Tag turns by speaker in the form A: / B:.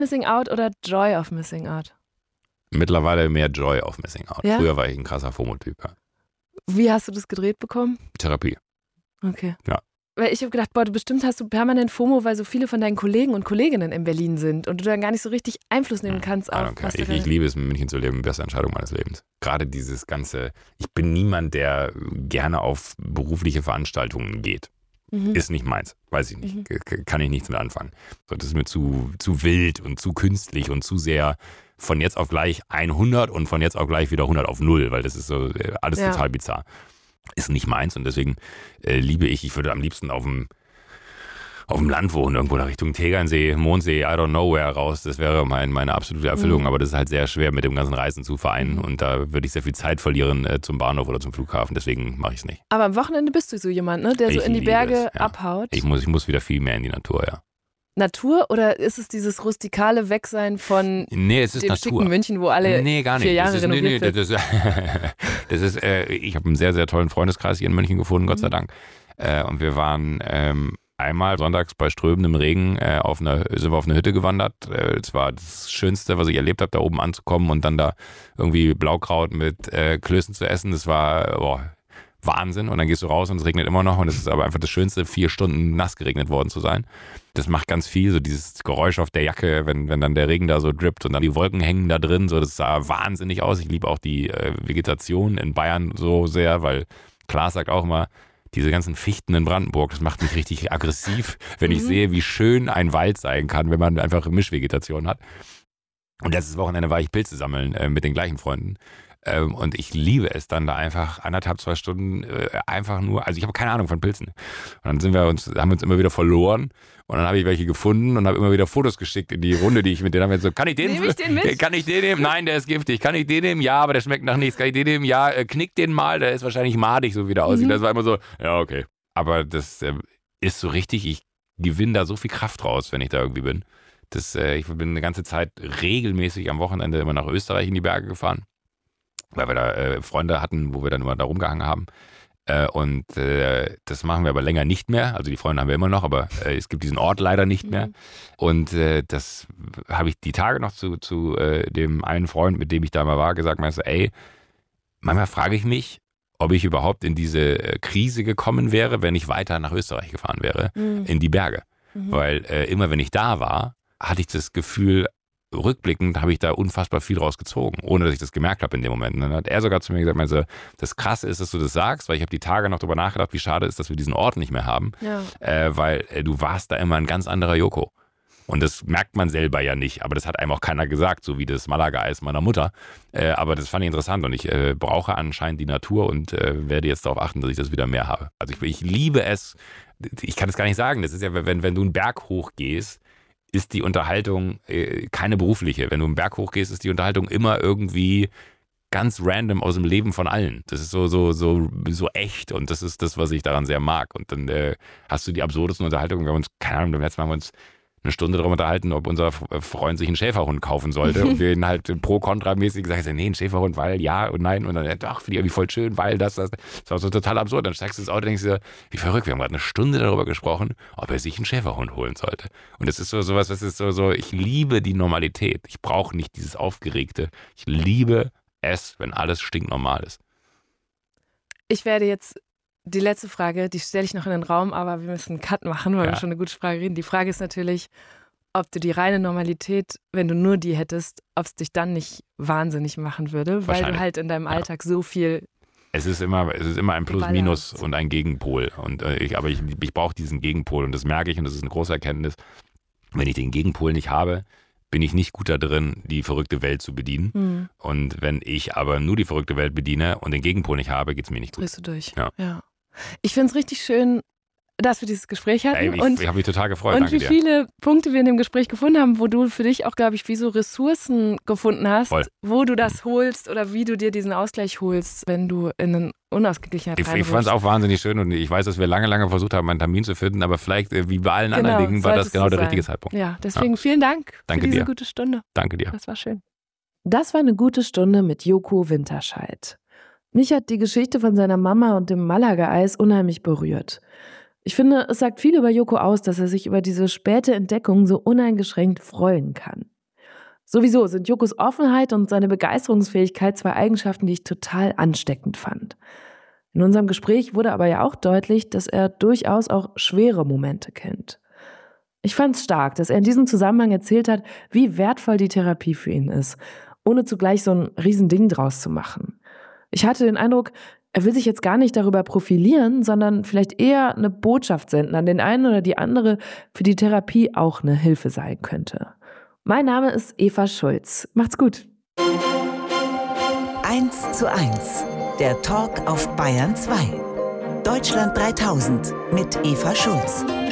A: Missing Out oder Joy of Missing Out?
B: Mittlerweile mehr Joy of Missing Out.
A: Ja?
B: Früher war ich ein krasser FOMO-Typ. Ja.
A: Wie hast du das gedreht bekommen?
B: Therapie.
A: Okay.
B: Ja.
A: Weil ich habe gedacht, bestimmt hast du permanent FOMO, weil so viele von deinen Kollegen und Kolleginnen in Berlin sind und du dann gar nicht so richtig Einfluss nehmen kannst auf was
B: Ich liebe es, in München zu leben, beste Entscheidung meines Lebens. Gerade dieses ganze, ich bin niemand, der gerne auf berufliche Veranstaltungen geht. Ist nicht meins, weiß ich nicht, kann ich nichts mit anfangen. So, das ist mir zu wild und zu künstlich und zu sehr von jetzt auf gleich 100 und von jetzt auf gleich wieder 100 auf 0, weil das ist so alles total bizarr. Ist nicht meins und deswegen liebe ich würde am liebsten auf dem Land wohnen, irgendwo da Richtung Tegernsee, Mondsee, I don't know where raus. Das wäre meine absolute Erfüllung, aber das ist halt sehr schwer mit dem ganzen Reisen zu vereinen und da würde ich sehr viel Zeit verlieren zum Bahnhof oder zum Flughafen, deswegen mache ich es nicht.
A: Aber am Wochenende bist du so jemand, ne, der so in die Berge abhaut?
B: Ich muss wieder viel mehr in die Natur, ja.
A: Natur oder ist es dieses rustikale Wegsein von
B: es ist
A: dem
B: Natur.
A: schicken München, wo alle 4 Jahre renoviert wird?
B: Das ist ich habe einen sehr, sehr tollen Freundeskreis hier in München gefunden, Gott sei Dank. Und wir waren einmal sonntags bei strömendem Regen sind wir auf eine Hütte gewandert. Es war das Schönste, was ich erlebt habe, da oben anzukommen und dann da irgendwie Blaukraut mit Klößen zu essen. Das war Wahnsinn. Und dann gehst du raus und es regnet immer noch und es ist aber einfach das Schönste, 4 Stunden nass geregnet worden zu sein. Das macht ganz viel, so dieses Geräusch auf der Jacke, wenn dann der Regen da so drippt und dann die Wolken hängen da drin, so das sah wahnsinnig aus. Ich liebe auch die Vegetation in Bayern so sehr, weil Klaas sagt auch immer, diese ganzen Fichten in Brandenburg, das macht mich richtig aggressiv, wenn ich sehe, wie schön ein Wald sein kann, wenn man einfach Mischvegetation hat. Und letztes Wochenende war ich Pilze sammeln mit den gleichen Freunden. Und ich liebe es dann da einfach 1,5, 2 Stunden einfach nur, also ich habe keine Ahnung von Pilzen. Und dann haben wir uns immer wieder verloren und dann habe ich welche gefunden und habe immer wieder Fotos geschickt in die Runde, die ich mit denen habe. So, kann ich den mit? Kann ich den nehmen? Nein, der ist giftig. Kann ich den nehmen? Ja, aber der schmeckt nach nichts. Kann ich den nehmen? Ja, knick den mal, der ist wahrscheinlich madig, so wie der aussieht. Das war immer so, ja, okay. Aber das ist so richtig, ich gewinne da so viel Kraft raus, wenn ich da irgendwie bin. Ich bin eine ganze Zeit regelmäßig am Wochenende immer nach Österreich in die Berge gefahren, weil wir da Freunde hatten, wo wir dann immer da rumgehangen haben. Und das machen wir aber länger nicht mehr. Also die Freunde haben wir immer noch, aber es gibt diesen Ort leider nicht mehr. Und das habe ich die Tage noch zu dem einen Freund, mit dem ich da mal war, gesagt, meinst du, manchmal frage ich mich, ob ich überhaupt in diese Krise gekommen wäre, wenn ich weiter nach Österreich gefahren wäre, in die Berge. Weil immer wenn ich da war, hatte ich das Gefühl, rückblickend habe ich da unfassbar viel rausgezogen, ohne dass ich das gemerkt habe in dem Moment. Und dann hat er sogar zu mir gesagt, also, das Krasse ist, dass du das sagst, weil ich habe die Tage noch drüber nachgedacht, wie schade ist, dass wir diesen Ort nicht mehr haben, weil du warst da immer ein ganz anderer Joko. Und das merkt man selber ja nicht, aber das hat einem auch keiner gesagt, so wie das Malaga-Eis meiner Mutter. Aber das fand ich interessant und ich brauche anscheinend die Natur und werde jetzt darauf achten, dass ich das wieder mehr habe. Also ich liebe es, ich kann es gar nicht sagen, das ist ja, wenn du einen Berg hochgehst, ist die Unterhaltung keine berufliche. Wenn du einen Berg hochgehst, ist die Unterhaltung immer irgendwie ganz random aus dem Leben von allen. Das ist so echt und das ist das, was ich daran sehr mag. Und dann hast du die absurdesten Unterhaltungen. Wir haben uns, keine Ahnung, beim letzten Mal haben wir uns eine Stunde darüber unterhalten, ob unser Freund sich einen Schäferhund kaufen sollte. Und wir ihn halt pro-kontra-mäßig gesagt haben, nee, ein Schäferhund, weil ja und nein. Und dann, doch, finde ich irgendwie voll schön, weil das. Das war so total absurd. Dann steigst du ins Auto und denkst dir, wie verrückt, wir haben gerade eine Stunde darüber gesprochen, ob er sich einen Schäferhund holen sollte. Und das ist sowas, das ist so, ich liebe die Normalität. Ich brauche nicht dieses Aufgeregte. Ich liebe es, wenn alles stinknormal ist.
A: Ich werde jetzt die letzte Frage, die stelle ich noch in den Raum, aber wir müssen einen Cut machen, weil wir schon eine gute Sprache reden. Die Frage ist natürlich, ob du die reine Normalität, wenn du nur die hättest, ob es dich dann nicht wahnsinnig machen würde, weil du halt in deinem Alltag so viel...
B: Es ist immer ein Plus-Minus und ein Gegenpol. Aber ich brauche diesen Gegenpol und das merke ich und das ist eine große Erkenntnis. Wenn ich den Gegenpol nicht habe, bin ich nicht gut da drin, die verrückte Welt zu bedienen. Und wenn ich aber nur die verrückte Welt bediene und den Gegenpol nicht habe, geht es mir nicht gut.
A: Drehst du durch. Ja. Ich finde es richtig schön, dass wir dieses Gespräch hatten.
B: Ich habe mich total gefreut.
A: Und wie viele Punkte wir in dem Gespräch gefunden haben, wo du für dich auch, glaube ich, wie so Ressourcen gefunden hast, wo du das holst oder wie du dir diesen Ausgleich holst, wenn du in einen Unausgeglichenheit reinrutschst. Ich fand
B: es auch wahnsinnig schön und ich weiß, dass wir lange versucht haben, einen Termin zu finden, aber vielleicht, wie bei allen anderen Dingen, war das genau der richtige Zeitpunkt.
A: Ja, deswegen vielen Dank für diese gute Stunde.
B: Danke dir.
A: Das war schön. Das war eine gute Stunde mit Joko Winterscheid. Mich hat die Geschichte von seiner Mama und dem Malaga-Eis unheimlich berührt. Ich finde, es sagt viel über Joko aus, dass er sich über diese späte Entdeckung so uneingeschränkt freuen kann. Sowieso sind Jokos Offenheit und seine Begeisterungsfähigkeit 2 Eigenschaften, die ich total ansteckend fand. In unserem Gespräch wurde aber ja auch deutlich, dass er durchaus auch schwere Momente kennt. Ich fand es stark, dass er in diesem Zusammenhang erzählt hat, wie wertvoll die Therapie für ihn ist, ohne zugleich so ein Riesending draus zu machen. Ich hatte den Eindruck, er will sich jetzt gar nicht darüber profilieren, sondern vielleicht eher eine Botschaft senden an den einen oder die andere, für die Therapie auch eine Hilfe sein könnte. Mein Name ist Eva Schulz. Macht's gut.
C: 1:1, der Talk auf Bayern 2. Deutschland 3000 mit Eva Schulz.